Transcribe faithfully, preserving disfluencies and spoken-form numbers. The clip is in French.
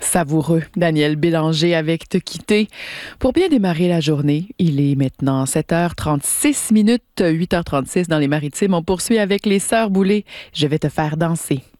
Savoureux, Daniel Bélanger avec Te quitter. Pour bien démarrer la journée, il est maintenant sept heures trente-six minutes, huit heures trente-six dans les Maritimes. On poursuit avec les Sœurs Boulay. Je vais te faire danser.